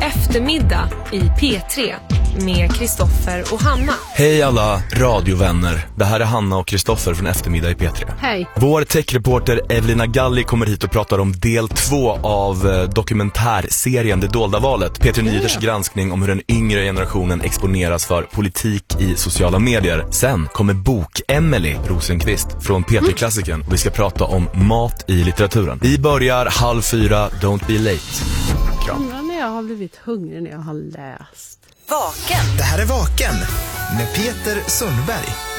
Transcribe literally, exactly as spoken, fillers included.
Eftermiddag i P tre med Kristoffer och Hanna. Hej alla radiovänner. Det här är Hanna och Kristoffer från Eftermiddag i P tre. Hej. Vår techreporter Evelina Galli kommer hit och pratar om del två av dokumentärserien Det dolda valet. P tre Nyheters granskning om hur den yngre generationen exponeras för politik i sociala medier. Sen kommer bok Emily Rosenqvist från P tre-klassikern och vi ska prata om mat i litteraturen. Vi börjar halv fyra, don't be late. Kram. Undrar när jag har blivit hungrig när jag har läst. Vaken. Det här är Vaken med Peter Sundberg.